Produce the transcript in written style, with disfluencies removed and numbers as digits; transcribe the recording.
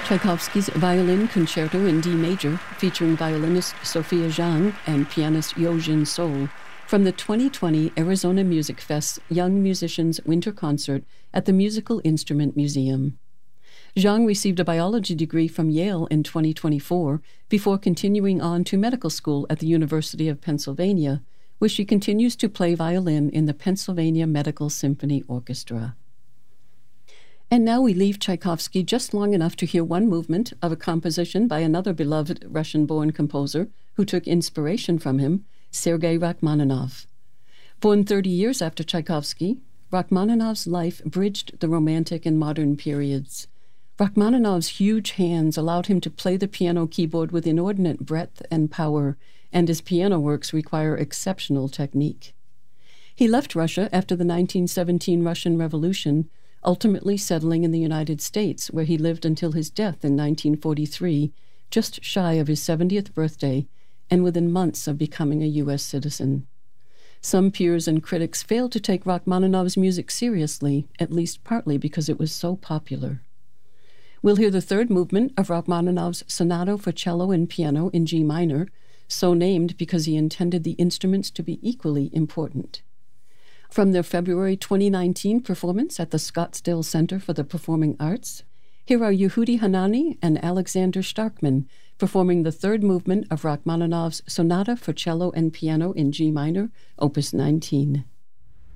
Tchaikovsky's Violin Concerto in D major, featuring violinist Sophia Zhang and pianist Yo-Jin Sol, from the 2020 Arizona Music Fest's Young Musicians Winter Concert at the Musical Instrument Museum. Zhang received a biology degree from Yale in 2024 before continuing on to medical school at the University of Pennsylvania, where she continues to play violin in the Pennsylvania Medical Symphony Orchestra. And now we leave Tchaikovsky just long enough to hear one movement of a composition by another beloved Russian-born composer who took inspiration from him, Sergei Rachmaninoff. Born 30 years after Tchaikovsky, Rachmaninoff's life bridged the Romantic and modern periods. Rachmaninoff's huge hands allowed him to play the piano keyboard with inordinate breadth and power, and his piano works require exceptional technique. He left Russia after the 1917 Russian Revolution, ultimately settling in the United States, where he lived until his death in 1943, just shy of his 70th birthday, and within months of becoming a U.S. citizen. Some peers and critics failed to take Rachmaninoff's music seriously, at least partly because it was so popular. We'll hear the third movement of Rachmaninoff's Sonata for Cello and Piano in G minor, so named because he intended the instruments to be equally important. From their February 2019 performance at the Scottsdale Center for the Performing Arts, here are Yehudi Hanani and Alexander Starkman performing the third movement of Rachmaninoff's Sonata for Cello and Piano in G minor, Opus 19.